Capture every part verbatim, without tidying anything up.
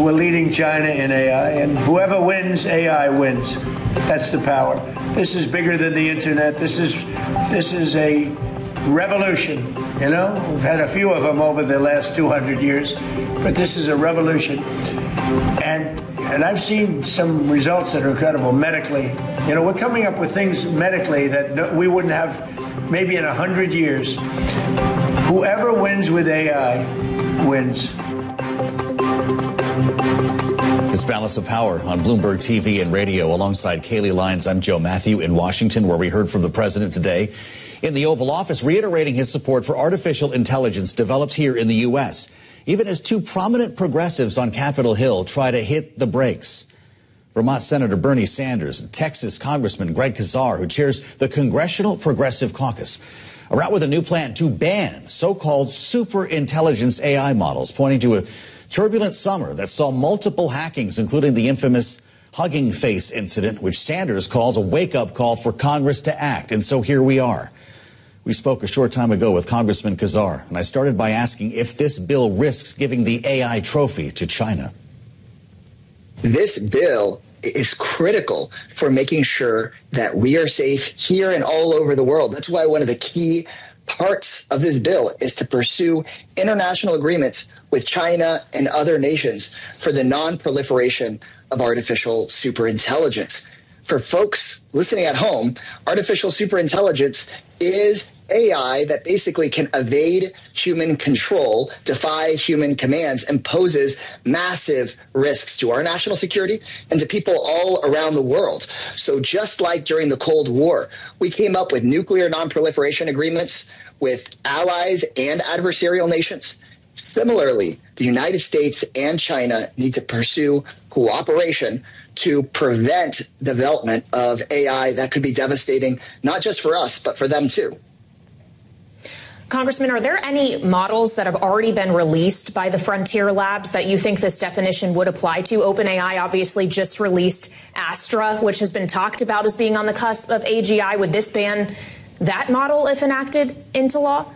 we're leading China in A I, and whoever wins, A I wins. That's the power. This is bigger than the internet. This is this is a revolution. You know, we've had a few of them over the last two hundred years, but this is a revolution. And and I've seen some results that are incredible medically. You know, we're coming up with things medically that we wouldn't have maybe in a hundred years. Whoever wins with A I wins. It's Balance of Power on Bloomberg T V and radio. Alongside Kayleigh Lyons, I'm Joe Matthew in Washington, where we heard from the president today in the Oval Office, reiterating his support for artificial intelligence developed here in the U S, even as two prominent progressives on Capitol Hill try to hit the brakes. Vermont Senator Bernie Sanders and Texas Congressman Greg Casar, who chairs the Congressional Progressive Caucus, are out with a new plan to ban so-called superintelligence A I models, pointing to a turbulent summer that saw multiple hackings, including the infamous Hugging Face incident, which Sanders calls a wake-up call for Congress to act. And so here we are. We spoke a short time ago with Congressman Casar, and I started by asking if this bill risks giving the A I trophy to China. This bill is critical for making sure that we are safe here and all over the world. That's why one of the key parts of this bill is to pursue international agreements with China and other nations for the non-proliferation of artificial superintelligence. For folks listening at home, artificial superintelligence is A I that basically can evade human control, defy human commands, and poses massive risks to our national security and to people all around the world. So just like during the Cold War, we came up with nuclear non-proliferation agreements with allies and adversarial nations. Similarly, the United States and China need to pursue cooperation to prevent development of A I that could be devastating, not just for us, but for them too. Congressman, are there any models that have already been released by the Frontier Labs that you think this definition would apply to? OpenAI obviously just released Astra, which has been talked about as being on the cusp of A G I. Would this ban that model if enacted into law?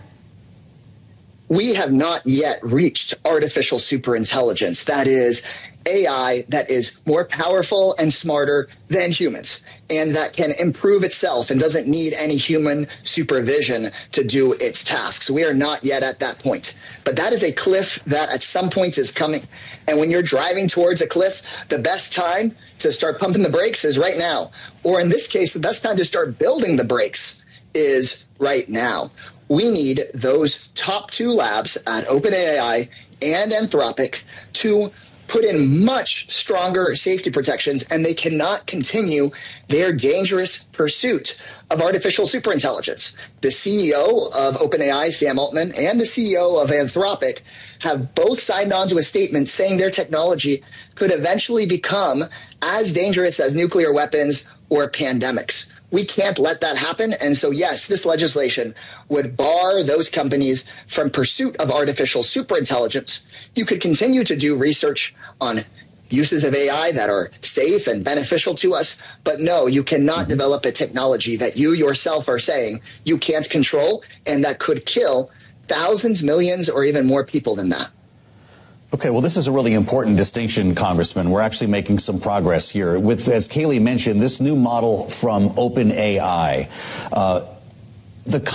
We have not yet reached artificial superintelligence. That is A I that is more powerful and smarter than humans, and that can improve itself and doesn't need any human supervision to do its tasks. We are not yet at that point. But that is a cliff that at some point is coming. And when you're driving towards a cliff, the best time to start pumping the brakes is right now. Or in this case, the best time to start building the brakes is right now. We need those top two labs at OpenAI and Anthropic to put in much stronger safety protections, and they cannot continue their dangerous pursuit of artificial superintelligence. The C E O of OpenAI, Sam Altman, and the C E O of Anthropic have both signed on to a statement saying their technology could eventually become as dangerous as nuclear weapons or pandemics. We can't let that happen. And so, yes, this legislation would bar those companies from pursuit of artificial superintelligence. You could continue to do research on uses of A I that are safe and beneficial to us. But no, you cannot mm-hmm. develop a technology that you yourself are saying you can't control and that could kill thousands, millions, or even more people than that. Okay, well, this is a really important distinction, Congressman. We're actually making some progress here. With, as Kayleigh mentioned, this new model from OpenAI, uh, the